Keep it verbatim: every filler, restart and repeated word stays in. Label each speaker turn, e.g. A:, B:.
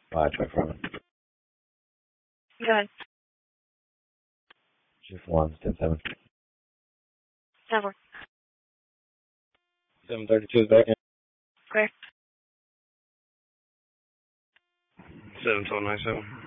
A: Five, try front.
B: Go ahead.
A: Shift one, step seven.
B: Never.
A: Seven thirty-two is back in.
B: Clear.
A: Seven twelve nine seven.